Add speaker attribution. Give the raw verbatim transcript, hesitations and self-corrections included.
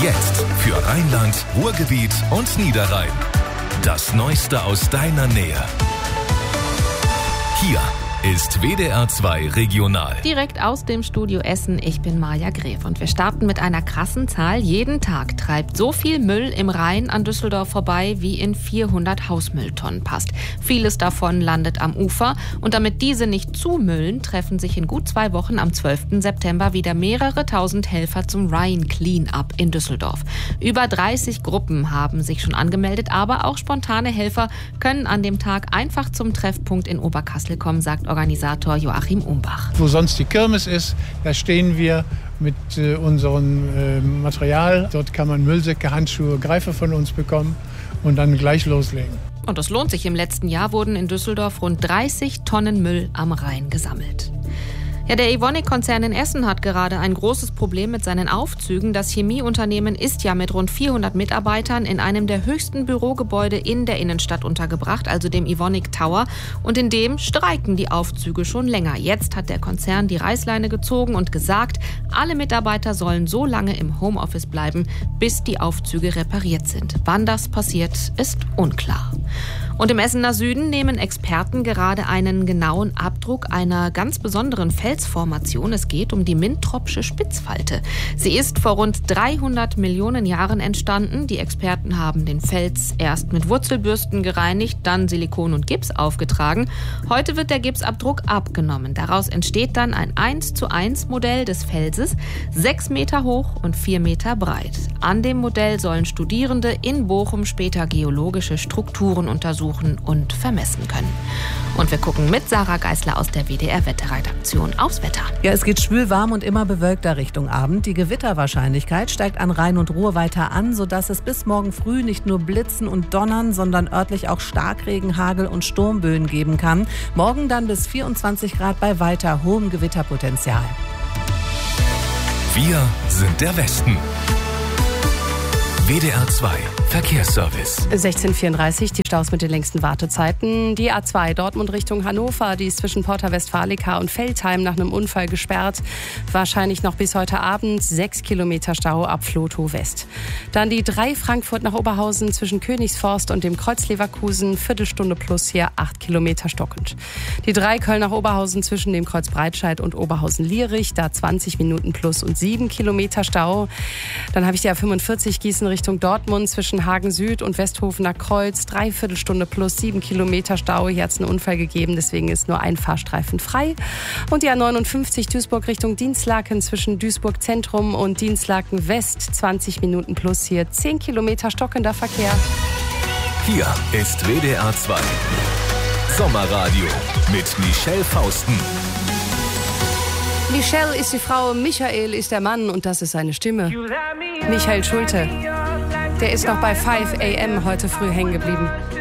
Speaker 1: Jetzt für Rheinland, Ruhrgebiet und Niederrhein. Das Neueste aus deiner Nähe. Hier ist W D R zwei Regional.
Speaker 2: Direkt aus dem Studio Essen, ich bin Maja Gref und wir starten mit einer krassen Zahl. Jeden Tag treibt so viel Müll im Rhein an Düsseldorf vorbei, wie in vierhundert Hausmülltonnen passt. Vieles davon landet am Ufer und damit diese nicht zumüllen, treffen sich in gut zwei Wochen am zwölften September wieder mehrere tausend Helfer zum Rhine Clean-Up in Düsseldorf. Über dreißig Gruppen haben sich schon angemeldet, aber auch spontane Helfer können an dem Tag einfach zum Treffpunkt in Oberkassel kommen, sagt Organisator Joachim Umbach.
Speaker 3: Wo sonst die Kirmes ist, da stehen wir mit äh, unserem äh, Material. Dort kann man Müllsäcke, Handschuhe, Greifer von uns bekommen und dann gleich loslegen.
Speaker 2: Und das lohnt sich. Im letzten Jahr wurden in Düsseldorf rund dreißig Tonnen Müll am Rhein gesammelt. Ja, der Evonik-Konzern in Essen hat gerade ein großes Problem mit seinen Aufzügen. Das Chemieunternehmen ist ja mit rund vierhundert Mitarbeitern in einem der höchsten Bürogebäude in der Innenstadt untergebracht, also dem Evonik Tower. Und in dem streiken die Aufzüge schon länger. Jetzt hat der Konzern die Reißleine gezogen und gesagt, alle Mitarbeiter sollen so lange im Homeoffice bleiben, bis die Aufzüge repariert sind. Wann das passiert, ist unklar. Und im Essener Süden nehmen Experten gerade einen genauen Abdruck einer ganz besonderen Felsformation. Es geht um die Mintropsche Spitzfalte. Sie ist vor rund dreihundert Millionen Jahren entstanden. Die Experten haben den Fels erst mit Wurzelbürsten gereinigt, dann Silikon und Gips aufgetragen. Heute wird der Gipsabdruck abgenommen. Daraus entsteht dann ein eins zu eins Modell des Felses, sechs Meter hoch und vier Meter breit. An dem Modell sollen Studierende in Bochum später geologische Strukturen untersuchen und vermessen können. Und wir gucken mit Sarah Geisler aus der W D R-Wetterredaktion aufs Wetter.
Speaker 4: Ja, es geht schwül warm und immer bewölkter Richtung Abend. Die Gewitterwahrscheinlichkeit steigt an Rhein und Ruhr weiter an, sodass es bis morgen früh nicht nur Blitzen und Donnern, sondern örtlich auch Starkregen, Hagel und Sturmböen geben kann. Morgen dann bis vierundzwanzig Grad bei weiter hohem Gewitterpotenzial.
Speaker 1: Wir sind der Westen. W D R zwei Verkehrsservice.
Speaker 5: sechzehn Uhr vierunddreißig, die Staus mit den längsten Wartezeiten. Die A zwei Dortmund Richtung Hannover, die ist zwischen Porta Westfalica und Veltheim nach einem Unfall gesperrt. Wahrscheinlich noch bis heute Abend sechs Kilometer Stau ab Flotow West. Dann die drei Frankfurt nach Oberhausen zwischen Königsforst und dem Kreuz Leverkusen, Viertelstunde plus hier acht Kilometer stockend. Die drei Köln nach Oberhausen zwischen dem Kreuz Breitscheid und Oberhausen-Lierich, da zwanzig Minuten plus und sieben Kilometer Stau. Dann habe ich die A fünfundvierzig Gießen Richtung Dortmund zwischen Hagen Süd und Westhofener Kreuz, dreiviertel Stunde plus sieben Kilometer Stau. Hier hat es einen Unfall gegeben, deswegen ist nur ein Fahrstreifen frei. Und die A neunundfünfzig Duisburg Richtung Dienstlaken zwischen Duisburg Zentrum und Dienstlaken West, zwanzig Minuten plus hier zehn Kilometer stockender Verkehr.
Speaker 1: Hier ist W D R zwei Sommerradio mit Michelle Fausten.
Speaker 5: Michelle ist die Frau, Michael ist der Mann und das ist seine Stimme. Michael Schulte, der ist noch bei fünf a m heute früh hängen geblieben.